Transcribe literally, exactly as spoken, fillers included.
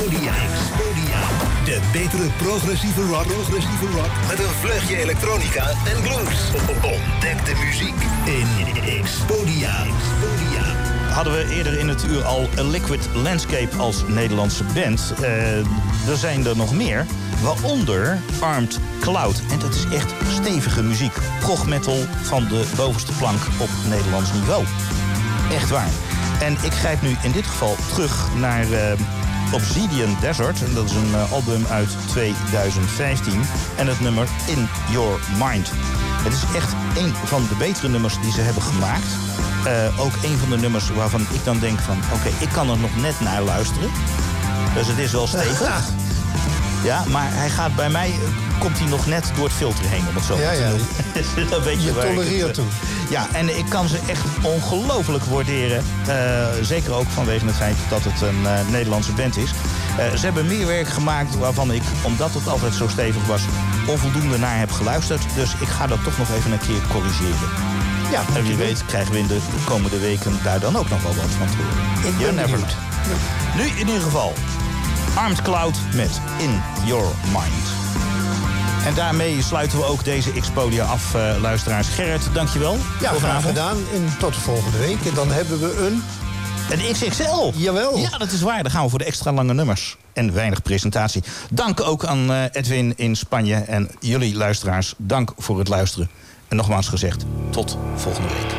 Expodia. Expodia. De betere progressieve rock. Progressieve rock. Met een vleugje elektronica en blues. Ontdek de muziek in Expodia. Expodia. Hadden we eerder in het uur al A Liquid Landscape als Nederlandse band. Uh, er zijn er nog meer. Waaronder Armed Cloud. En dat is echt stevige muziek. Prog metal van de bovenste plank op Nederlands niveau. Echt waar. En ik grijp nu in dit geval terug naar uh, Obsidian Desert. En dat is een uh, album uit tweeduizend vijftien. En het nummer In Your Mind. Het is echt een van de betere nummers die ze hebben gemaakt. Uh, ook een van de nummers waarvan ik dan denk van... oké, okay, ik kan er nog net naar luisteren. Dus het is wel stevig. Ja, maar hij gaat bij mij... komt hij nog net door het filter heen, om het zo ja, te ja. doen. Dat weet je, je waar tolereert ik toen. Ja, en ik kan ze echt ongelooflijk waarderen. Uh, zeker ook vanwege het feit dat het een uh, Nederlandse band is. Uh, ze hebben meer werk gemaakt waarvan ik, omdat het altijd zo stevig was... onvoldoende naar heb geluisterd. Dus ik ga dat toch nog even een keer corrigeren. Ja, en wie weet krijgen we in de komende weken daar dan ook nog wel wat van te horen. Ik ben never benieuwd. Nu in ieder geval Armed Cloud met In Your Mind. En daarmee sluiten we ook deze Expodia af, uh, luisteraars. Gerrit, dankjewel. Ja, graag gedaan. En tot de volgende week. En dan hebben we een... Een X X L. Jawel. Ja, dat is waar. Dan gaan we voor de extra lange nummers. En weinig presentatie. Dank ook aan uh, Edwin in Spanje. En jullie luisteraars, dank voor het luisteren. En nogmaals gezegd, tot volgende week.